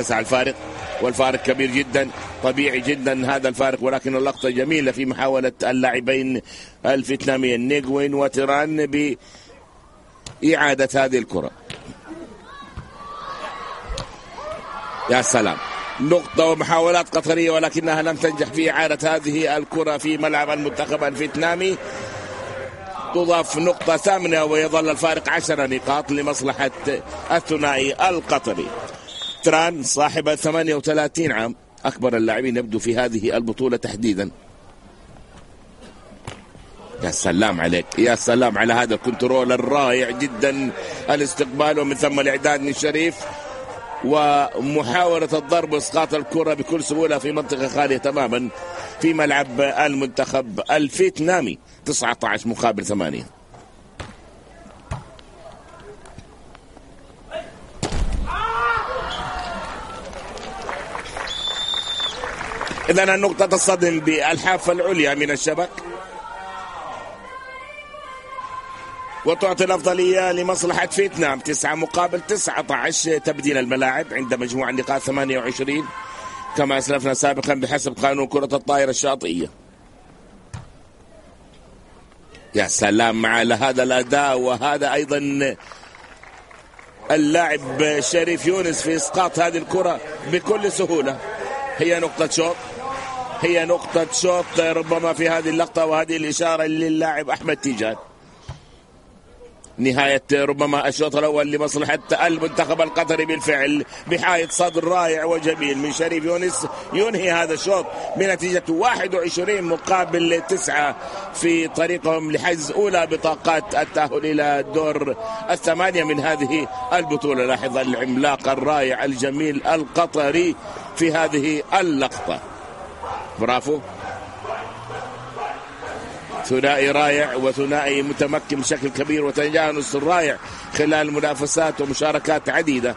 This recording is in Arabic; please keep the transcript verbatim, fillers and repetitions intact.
على الفارق، والفارق كبير جدا، طبيعي جدا هذا الفارق، ولكن اللقطة جميلة في محاولة اللاعبين الفيتناميين نيغوين وتيران بإعادة هذه الكرة. يا سلام، نقطة ومحاولات قطرية ولكنها لم تنجح في إعادة هذه الكرة في ملعب المنتخب الفيتنامي. تضاف نقطة ثامنة ويظل الفارق عشر نقاط لمصلحة الثنائي القطري. تران صاحب ثمانية وثلاثين عام، أكبر اللاعبين يبدو في هذه البطولة تحديدا. يا سلام عليك، يا سلام على هذا الكنترول الرائع جدا، الاستقبال ومن ثم الإعداد من شريف ومحاولة الضرب وإسقاط الكرة بكل سهولة في منطقة خالية تماما في ملعب المنتخب الفيتنامي. تسعة عشر مقابل ثمانية. إذن النقطة تصطدم بالحافة العليا من الشبك وتعطي الأفضلية لمصلحة فيتنام. تسعة مقابل تسعة عشر تبديل الملاعب عند مجموع النقاط ثمانية وعشرين كما أسلفنا سابقا بحسب قانون كرة الطائرة الشاطئية. يا سلام على هذا الأداء، وهذا أيضا اللاعب شريف يونس في إسقاط هذه الكرة بكل سهولة. هي نقطة شوط، هي نقطة شوط ربما في هذه اللقطة، وهذه الإشارة للاعب أحمد تيجان. نهاية ربما الشوط الأول لمصلحة المنتخب القطري بالفعل بحائط صدر رائع وجميل من شريف يونس ينهي هذا الشوط بنتيجة واحد وعشرين مقابل تسعة في طريقهم لحجز أولى بطاقات التأهل إلى دور الثمانية من هذه البطولة. لاحظ العملاق الرائع الجميل القطري في هذه اللقطة. برافو، ثنائي رائع وثنائي متمكن بشكل كبير وتجانس رائع خلال منافسات ومشاركات عديدة.